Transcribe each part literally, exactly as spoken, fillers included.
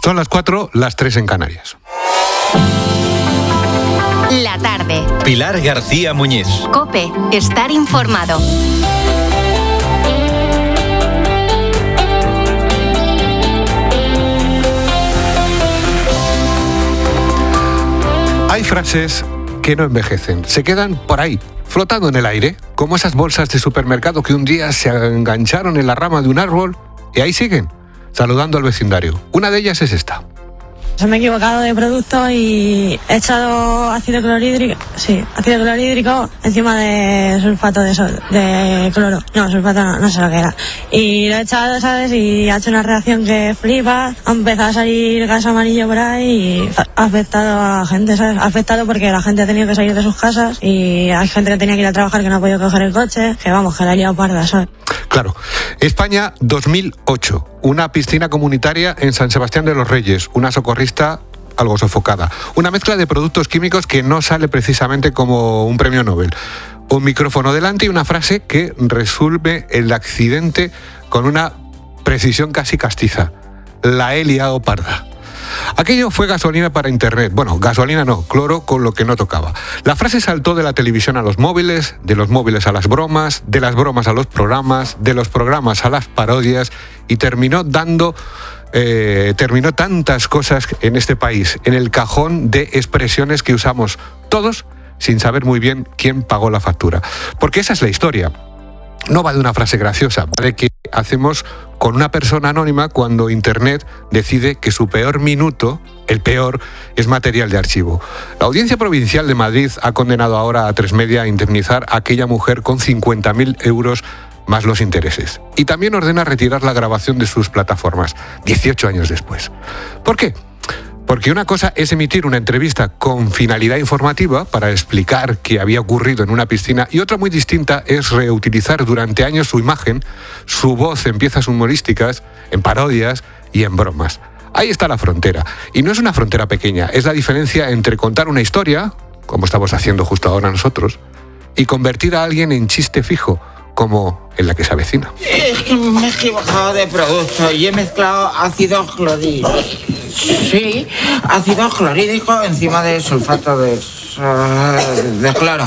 Son las cuatro, las tres en Canarias. La tarde. Pilar García Muñiz. COPE. Estar informado. Hay frases que no envejecen, se quedan por ahí, flotando en el aire, como esas bolsas de supermercado que un día se engancharon en la rama de un árbol y ahí siguen, saludando al vecindario. Una de ellas es esta. Se me he equivocado de producto y he echado ácido clorhídrico, sí, ácido clorhídrico encima de sulfato de, sol, de cloro. No, sulfato no, no sé lo que era. Y lo he echado, ¿sabes? Y ha hecho una reacción que flipa. Ha empezado a salir gas amarillo por ahí y ha afectado a la gente, ¿sabes? Ha afectado porque la gente ha tenido que salir de sus casas y hay gente que tenía que ir a trabajar que no ha podido coger el coche. Que vamos, que la ha liado parda, ¿sabes? Claro. España dos mil ocho. Una piscina comunitaria en San Sebastián de los Reyes. Una socorrista algo sofocada. Una mezcla de productos químicos que no sale precisamente como un premio Nobel. Un micrófono delante y una frase que resuelve el accidente con una precisión casi castiza. La he liado parda. Aquello fue gasolina para internet. Bueno, gasolina no, cloro con lo que no tocaba. La frase saltó de la televisión a los móviles, de los móviles a las bromas, de las bromas a los programas, de los programas a las parodias y terminó dando... Eh, terminó tantas cosas en este país, en el cajón de expresiones que usamos todos sin saber muy bien quién pagó la factura. Porque esa es la historia. No va de una frase graciosa, va de qué hacemos con una persona anónima cuando Internet decide que su peor minuto, el peor, es material de archivo. La Audiencia Provincial de Madrid ha condenado ahora a Tres Media a indemnizar a aquella mujer con cincuenta mil euros más los intereses. Y también ordena retirar la grabación de sus plataformas, dieciocho años después. ¿Por qué? Porque una cosa es emitir una entrevista con finalidad informativa para explicar qué había ocurrido en una piscina y otra muy distinta es reutilizar durante años su imagen, su voz en piezas humorísticas, en parodias y en bromas. Ahí está la frontera. Y no es una frontera pequeña, es la diferencia entre contar una historia, como estamos haciendo justo ahora nosotros, y convertir a alguien en chiste fijo, como en la que se avecina. Es que me he equivocado de producto y he mezclado ácido clorhídrico. Sí, ácido clorhídrico encima de sulfato de, de cloro.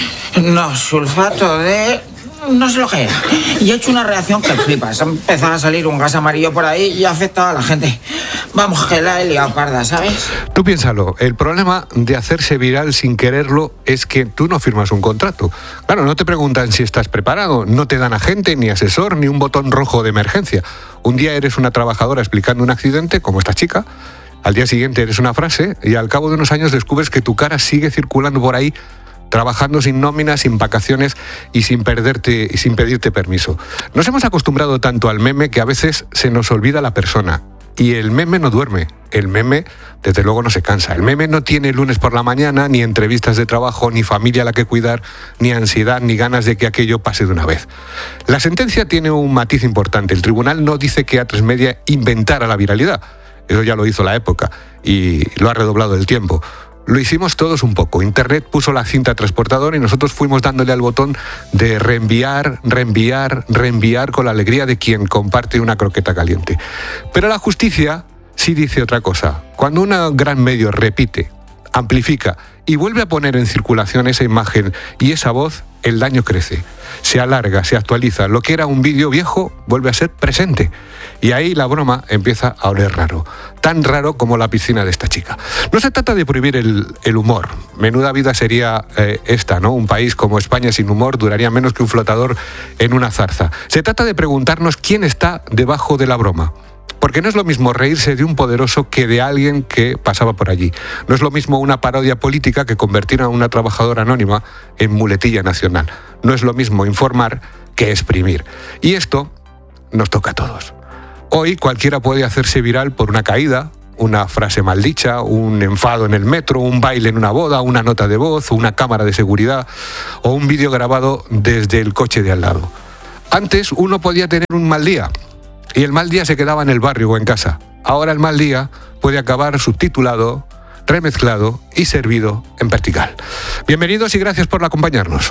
No, sulfato de... no sé lo que era. Y he hecho una reacción que flipas. Ha empezado a salir un gas amarillo por ahí y ha afectado a la gente. Vamos, que la he liado parda, ¿sabes? Tú piénsalo, el problema de hacerse viral sin quererlo es que tú no firmas un contrato. Claro, no te preguntan si estás preparado, no te dan agente, ni asesor, ni un botón rojo de emergencia. Un día eres una trabajadora explicando un accidente, como esta chica, al día siguiente eres una frase y al cabo de unos años descubres que tu cara sigue circulando por ahí trabajando sin nóminas, sin vacaciones y sin perderte y sin pedirte permiso. Nos hemos acostumbrado tanto al meme que a veces se nos olvida la persona. Y el meme no duerme, el meme desde luego no se cansa. El meme no tiene lunes por la mañana, ni entrevistas de trabajo, ni familia a la que cuidar, ni ansiedad, ni ganas de que aquello pase de una vez. La sentencia tiene un matiz importante. El tribunal no dice que A tres Media inventara la viralidad. Eso ya lo hizo la época y lo ha redoblado el tiempo. Lo hicimos todos un poco. Internet puso la cinta transportadora y nosotros fuimos dándole al botón de reenviar, reenviar, reenviar con la alegría de quien comparte una croqueta caliente. Pero la justicia sí dice otra cosa. Cuando un gran medio repite, amplifica y vuelve a poner en circulación esa imagen y esa voz, el daño crece. Se alarga, se actualiza. Lo que era un vídeo viejo vuelve a ser presente. Y ahí la broma empieza a oler raro. Tan raro como la piscina de esta chica. No se trata de prohibir el, el humor. Menuda vida sería eh, esta, ¿no? Un país como España sin humor duraría menos que un flotador en una zarza. Se trata de preguntarnos quién está debajo de la broma. Porque no es lo mismo reírse de un poderoso que de alguien que pasaba por allí. No es lo mismo una parodia política que convertir a una trabajadora anónima en muletilla nacional. No es lo mismo informar que exprimir. Y esto nos toca a todos. Hoy cualquiera puede hacerse viral por una caída, una frase maldicha, un enfado en el metro, un baile en una boda, una nota de voz, una cámara de seguridad o un vídeo grabado desde el coche de al lado. Antes uno podía tener un mal día y el mal día se quedaba en el barrio o en casa. Ahora el mal día puede acabar subtitulado, remezclado y servido en vertical. Bienvenidos y gracias por acompañarnos.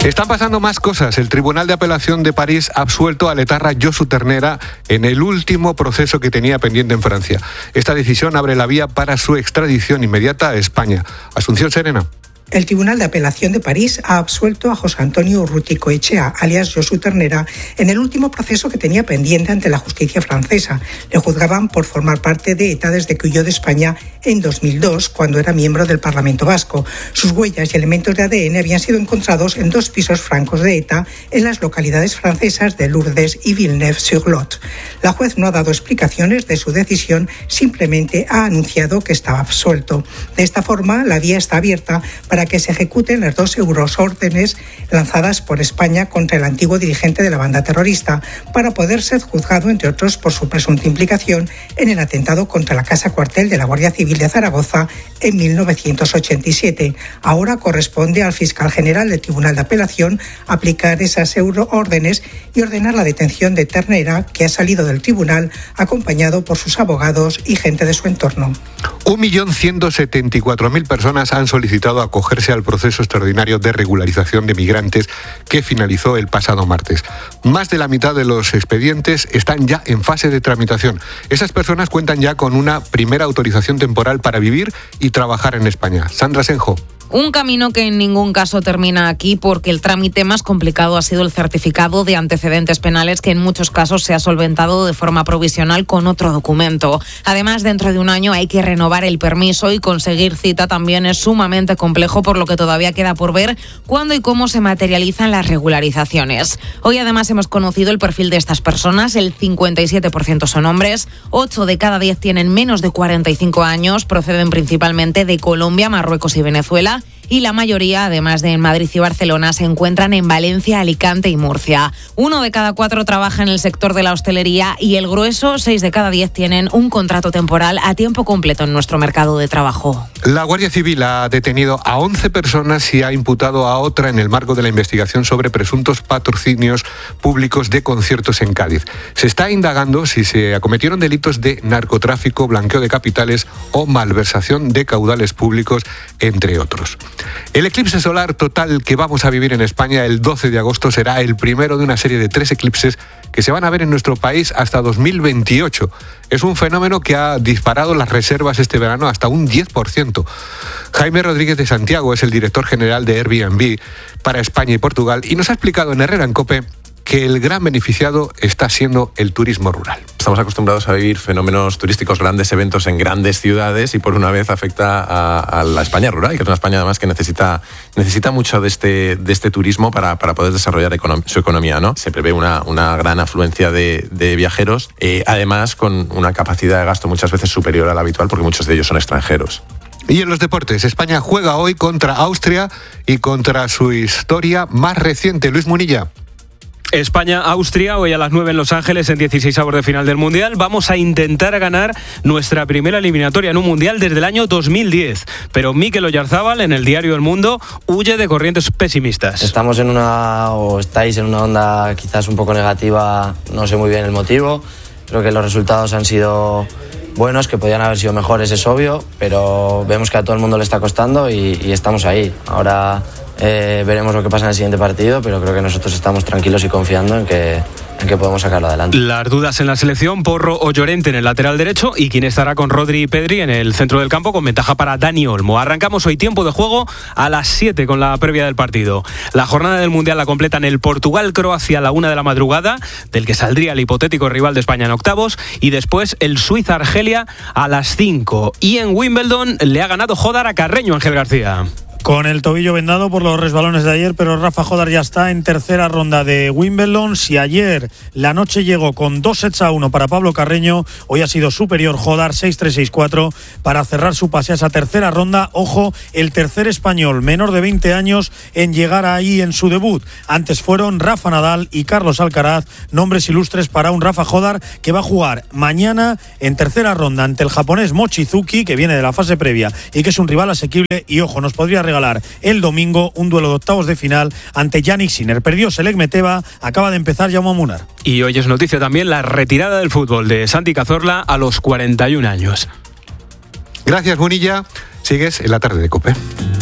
Están pasando más cosas. El Tribunal de Apelación de París ha absuelto al etarra Josu Ternera en el último proceso que tenía pendiente en Francia. Esta decisión abre la vía para su extradición inmediata a España. Asunción Serena. El Tribunal de Apelación de París ha absuelto a José Antonio Urruticoechea, alias Josu Ternera, en el último proceso que tenía pendiente ante la justicia francesa. Le juzgaban por formar parte de ETA desde que huyó de España en dos mil dos, cuando era miembro del Parlamento Vasco. Sus huellas y elementos de A D N habían sido encontrados en dos pisos francos de ETA en las localidades francesas de Lourdes y Villeneuve-sur-Lot. La juez no ha dado explicaciones de su decisión, simplemente ha anunciado que estaba absuelto. De esta forma, la vía está abierta para para que se ejecuten las dos euroórdenes lanzadas por España contra el antiguo dirigente de la banda terrorista, para poder ser juzgado, entre otros, por su presunta implicación en el atentado contra la Casa Cuartel de la Guardia Civil de Zaragoza en mil novecientos ochenta y siete. Ahora corresponde al fiscal general del Tribunal de Apelación aplicar esas euroórdenes y ordenar la detención de Ternera, que ha salido del tribunal acompañado por sus abogados y gente de su entorno. un millón ciento setenta y cuatro mil personas han solicitado acogerse al proceso extraordinario de regularización de migrantes que finalizó el pasado martes. Más de la mitad de los expedientes están ya en fase de tramitación. Esas personas cuentan ya con una primera autorización temporal para vivir y trabajar en España. Sandra Senjo. Un camino que en ningún caso termina aquí, porque el trámite más complicado ha sido el certificado de antecedentes penales, que en muchos casos se ha solventado de forma provisional con otro documento. Además, dentro de un año hay que renovar el permiso y conseguir cita también es sumamente complejo, por lo que todavía queda por ver cuándo y cómo se materializan las regularizaciones. Hoy además hemos conocido el perfil de estas personas. El cincuenta y siete por ciento son hombres, ocho de cada diez tienen menos de cuarenta y cinco años, proceden principalmente de Colombia, Marruecos y Venezuela, y la mayoría, además de en Madrid y Barcelona, se encuentran en Valencia, Alicante y Murcia. Uno de cada cuatro trabaja en el sector de la hostelería y el grueso, seis de cada diez, tienen un contrato temporal a tiempo completo en nuestro mercado de trabajo. La Guardia Civil ha detenido a once personas y ha imputado a otra en el marco de la investigación sobre presuntos patrocinios públicos de conciertos en Cádiz. Se está indagando si se acometieron delitos de narcotráfico, blanqueo de capitales o malversación de caudales públicos, entre otros. El eclipse solar total que vamos a vivir en España el doce de agosto será el primero de una serie de tres eclipses que se van a ver en nuestro país hasta dos mil veintiocho. Es un fenómeno que ha disparado las reservas este verano hasta un diez por ciento. Jaime Rodríguez de Santiago es el director general de Airbnb para España y Portugal y nos ha explicado en Herrera en COPE que el gran beneficiado está siendo el turismo rural. Estamos acostumbrados a vivir fenómenos turísticos, grandes eventos en grandes ciudades, y por una vez afecta a, a la España rural, que es una España además que necesita, necesita mucho de este, de este turismo para, para poder desarrollar econom- su economía, ¿no? Se prevé una, una gran afluencia de, de viajeros, eh, además con una capacidad de gasto muchas veces superior a la habitual, porque muchos de ellos son extranjeros. Y en los deportes, España juega hoy contra Austria y contra su historia más reciente. Luis Munilla. España-Austria, hoy a las nueve en Los Ángeles, en dieciséis avos de final del Mundial. Vamos a intentar ganar nuestra primera eliminatoria en un Mundial desde el año dos mil diez. Pero Mikel Oyarzábal, en el diario El Mundo, huye de corrientes pesimistas. Estamos en una, o estáis en una onda quizás un poco negativa, no sé muy bien el motivo. Creo que los resultados han sido buenos, que podían haber sido mejores, es obvio, pero vemos que a todo el mundo le está costando y, y estamos ahí. Ahora Eh, veremos lo que pasa en el siguiente partido, pero creo que nosotros estamos tranquilos y confiando en que, en que podemos sacarlo adelante. Las dudas en la selección: Porro o Llorente en el lateral derecho, y quién estará con Rodri y Pedri en el centro del campo, con ventaja para Dani Olmo. Arrancamos hoy tiempo de juego a las siete con la previa del partido. La jornada del Mundial la completan el Portugal-Croacia a la una de la madrugada, del que saldría el hipotético rival de España en octavos, y después el Suiza-Argelia a las cinco. Y en Wimbledon le ha ganado Jodar a Carreño, Ángel García. Con el tobillo vendado por los resbalones de ayer, pero Rafa Jodar ya está en tercera ronda de Wimbledon. Si ayer la noche llegó con dos sets a uno para Pablo Carreño, hoy ha sido superior Jodar seis tres seis cuatro para cerrar su pase a esa tercera ronda. Ojo, el tercer español menor de veinte años en llegar ahí en su debut. Antes fueron Rafa Nadal y Carlos Alcaraz, nombres ilustres para un Rafa Jodar que va a jugar mañana en tercera ronda ante el japonés Mochizuki, que viene de la fase previa y que es un rival asequible. Y ojo, nos podría regalar el domingo un duelo de octavos de final ante Yannick Sinner. Perdió Selek Meteva, acaba de empezar Jaume Munar. Y hoy es noticia también la retirada del fútbol de Santi Cazorla a los cuarenta y un años. Gracias, Munilla. Sigues en la tarde de COPE.